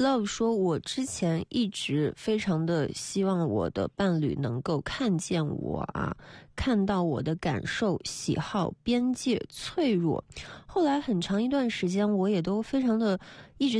Love 说，我之前一直非常的希望我的伴侣能够看见我啊，看到我的感受、喜好、边界、脆弱。后来很长一段时间，我也都非常的一直